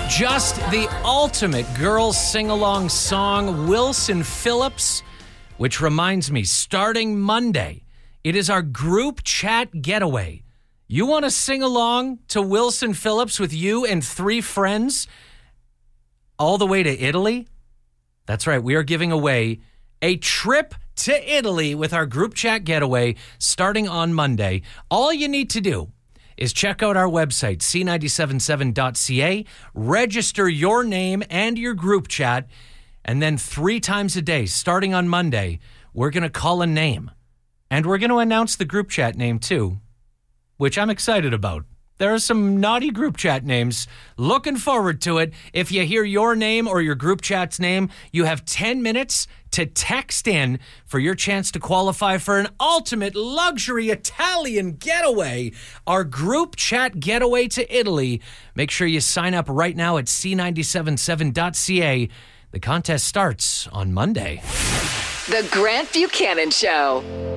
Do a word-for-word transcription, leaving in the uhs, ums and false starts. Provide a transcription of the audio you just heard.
Just the ultimate girls sing-along song, Wilson Phillips, which reminds me, starting Monday, it is our group chat getaway. You want to sing along to Wilson Phillips with you and three friends all the way to Italy? That's right, we are giving away a trip to Italy with our group chat getaway starting on Monday. All you need to do is check out our website, c nine seven seven dot c a, register your name and your group chat, and then three times a day, starting on Monday, we're going to call a name. And we're going to announce the group chat name too, which I'm excited about. There are some naughty group chat names. Looking forward to it. If you hear your name or your group chat's name, you have ten minutes to text in for your chance to qualify for an ultimate luxury Italian getaway. Our group chat getaway to Italy. Make sure you sign up right now at c nine seven seven dot c a. The contest starts on Monday. The Grant Buchanan Show.